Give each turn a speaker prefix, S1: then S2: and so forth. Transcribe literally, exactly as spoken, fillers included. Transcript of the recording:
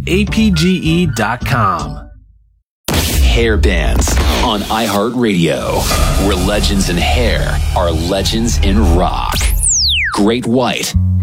S1: A P G E dot com.
S2: Hair Bands on iHeartRadio, where legends in hair are legends in rock. Great White